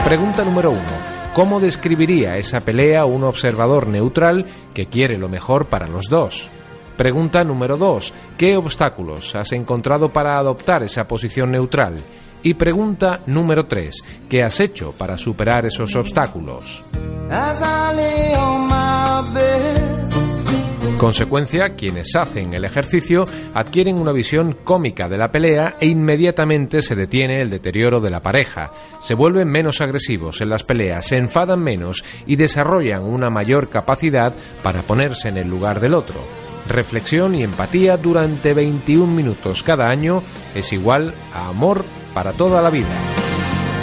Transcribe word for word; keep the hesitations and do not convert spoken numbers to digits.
Pregunta número uno. ¿Cómo describiría esa pelea un observador neutral que quiere lo mejor para los dos? Pregunta número dos. ¿Qué obstáculos has encontrado para adoptar esa posición neutral? Y pregunta número tres. ¿Qué has hecho para superar esos obstáculos? Consecuencia, quienes hacen el ejercicio adquieren una visión cómica de la pelea e inmediatamente se detiene el deterioro de la pareja. Se vuelven menos agresivos en las peleas, se enfadan menos y desarrollan una mayor capacidad para ponerse en el lugar del otro. Reflexión y empatía durante veintiún minutos cada año es igual a amor para toda la vida.